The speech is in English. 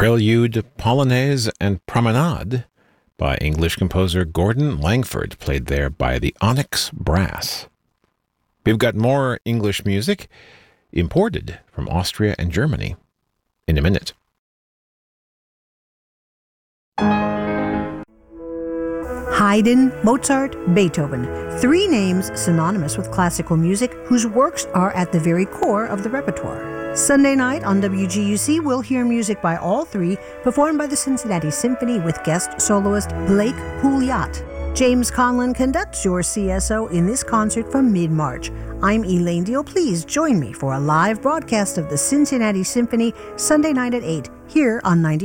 Prelude, Polonaise, and Promenade by English composer Gordon Langford, played there by the Onyx Brass. We've got more English music imported from Austria and Germany in a minute. Haydn, Mozart, Beethoven. 3 names synonymous with classical music whose works are at the very core of the repertoire. Sunday night on WGUC, we'll hear music by all 3, performed by the Cincinnati Symphony with guest soloist Blake Pouliot. James Conlon conducts your CSO in this concert from mid-March. I'm Elaine Deal. Please join me for a live broadcast of the Cincinnati Symphony Sunday night at 8 here on 90.